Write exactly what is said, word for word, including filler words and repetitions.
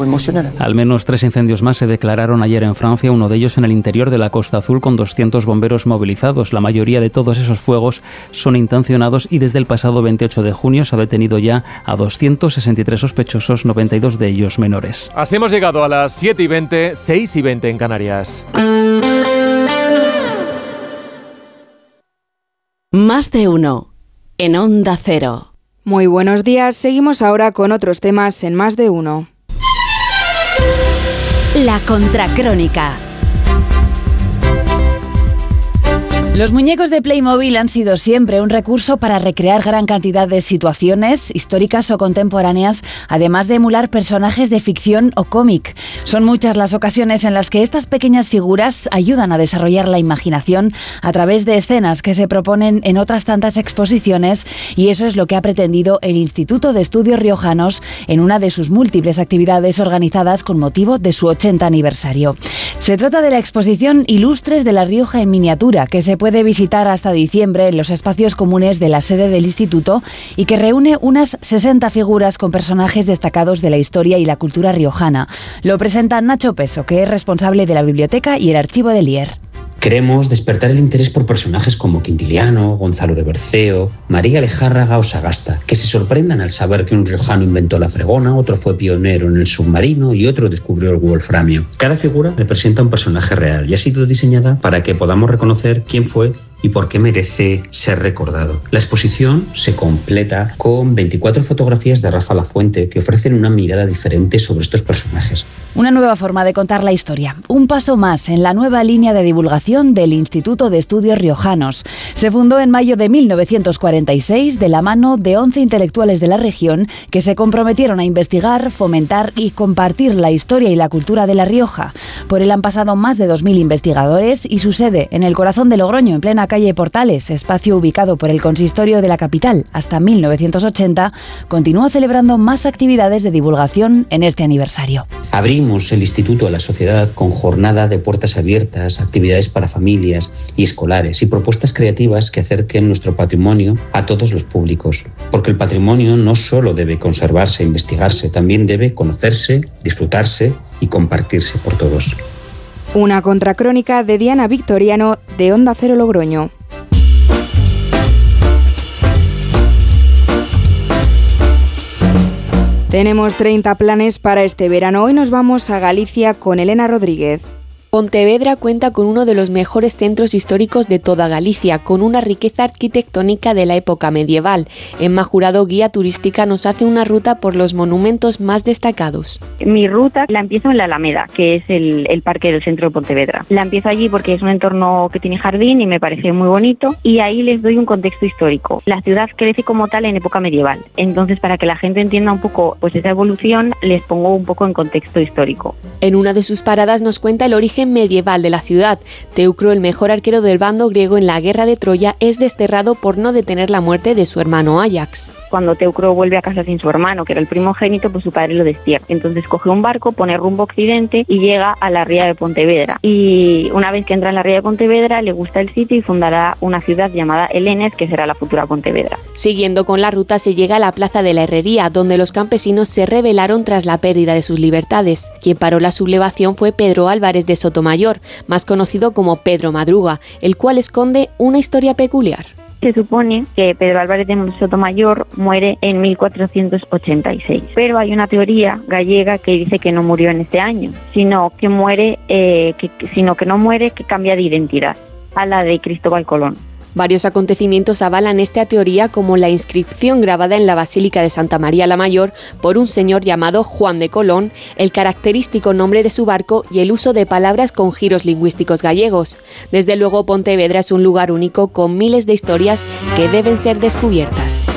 emocional. Al menos tres incendios más se declararon ayer en Francia, uno de ellos en el interior de la Costa Azul con doscientos bomberos movilizados. La mayoría de todos esos fuegos son intencionados y desde el pasado veintiocho de junio se ha detenido ya a doscientos sesenta y tres sospechosos, noventa y dos de ellos menores. Así hemos llegado a las siete y veinte, seis y veinte en Canarias. Más de uno en Onda Cero. Muy buenos días, seguimos ahora con otros temas en Más de uno. La Contracrónica. Los muñecos de Playmobil han sido siempre un recurso para recrear gran cantidad de situaciones históricas o contemporáneas, además de emular personajes de ficción o cómic. Son muchas las ocasiones en las que estas pequeñas figuras ayudan a desarrollar la imaginación a través de escenas que se proponen en otras tantas exposiciones, y eso es lo que ha pretendido el Instituto de Estudios Riojanos en una de sus múltiples actividades organizadas con motivo de su ochenta aniversario. Se trata de la exposición Ilustres de La Rioja en miniatura, que se puede visitar hasta diciembre en los espacios comunes de la sede del instituto y que reúne unas sesenta figuras con personajes destacados de la historia y la cultura riojana. Lo presenta Nacho Peso, que es responsable de la biblioteca y el archivo del I E R. Queremos despertar el interés por personajes como Quintiliano, Gonzalo de Berceo, María Lejárraga o Sagasta, que se sorprendan al saber que un riojano inventó la fregona, otro fue pionero en el submarino y otro descubrió el wolframio. Cada figura representa un personaje real y ha sido diseñada para que podamos reconocer quién fue y por qué merece ser recordado. La exposición se completa con veinticuatro fotografías de Rafa Lafuente que ofrecen una mirada diferente sobre estos personajes. Una nueva forma de contar la historia. Un paso más en la nueva línea de divulgación del Instituto de Estudios Riojanos. Se fundó en mayo de mil novecientos cuarenta y seis de la mano de once intelectuales de la región que se comprometieron a investigar, fomentar y compartir la historia y la cultura de La Rioja. Por él han pasado más de dos mil investigadores y su sede en el corazón de Logroño, en plena calle Portales, espacio ubicado por el consistorio de la capital hasta mil novecientos ochenta, continúa celebrando más actividades de divulgación en este aniversario. Abrimos el instituto a la sociedad con jornada de puertas abiertas, actividades para familias y escolares y propuestas creativas que acerquen nuestro patrimonio a todos los públicos. Porque el patrimonio no solo debe conservarse e investigarse, también debe conocerse, disfrutarse y compartirse por todos. Una contracrónica de Diana Victoriano de Onda Cero Logroño. Tenemos treinta planes para este verano. Hoy nos vamos a Galicia con Elena Rodríguez. Pontevedra cuenta con uno de los mejores centros históricos de toda Galicia, con una riqueza arquitectónica de la época medieval. Emma Jurado, guía turística, nos hace una ruta por los monumentos más destacados. Mi ruta la empiezo en la Alameda, que es el, el parque del centro de Pontevedra. La empiezo allí porque es un entorno que tiene jardín y me parece muy bonito, y ahí les doy un contexto histórico. La ciudad crece como tal en época medieval, entonces para que la gente entienda un poco pues esa evolución, les pongo un poco en contexto histórico. En una de sus paradas nos cuenta el origen medieval de la ciudad. Teucro, el mejor arquero del bando griego en la guerra de Troya, es desterrado por no detener la muerte de su hermano Áyax. Cuando Teucro vuelve a casa sin su hermano, que era el primogénito, pues su padre lo destierra. Entonces coge un barco, pone rumbo occidente y llega a la ría de Pontevedra. Y una vez que entra en la ría de Pontevedra, le gusta el sitio y fundará una ciudad llamada Helénes, que será la futura Pontevedra. Siguiendo con la ruta se llega a la Plaza de la Herrería, donde los campesinos se rebelaron tras la pérdida de sus libertades. Quien paró la sublevación fue Pedro Álvarez de Sotomayor, más conocido como Pedro Madruga, el cual esconde una historia peculiar. Se supone que Pedro Álvarez de Sotomayor muere en mil cuatrocientos ochenta y seis, pero hay una teoría gallega que dice que no murió en este año, sino que muere, eh, que, sino que no muere, que cambia de identidad a la de Cristóbal Colón. Varios acontecimientos avalan esta teoría, como la inscripción grabada en la Basílica de Santa María la Mayor por un señor llamado Juan de Colón, el característico nombre de su barco y el uso de palabras con giros lingüísticos gallegos. Desde luego, Pontevedra es un lugar único con miles de historias que deben ser descubiertas.